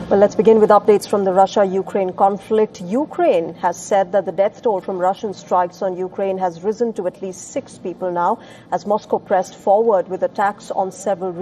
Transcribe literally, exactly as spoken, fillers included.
Well, let's begin with updates from the Russia-Ukraine conflict. Ukraine has said that the death toll from Russian strikes on Ukraine has risen to at least six people now, as Moscow pressed forward with attacks on several